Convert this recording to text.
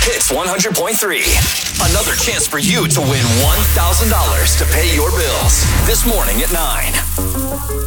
Hits 100.3. Another chance for you to win $1,000 to pay your bills. This morning at 9.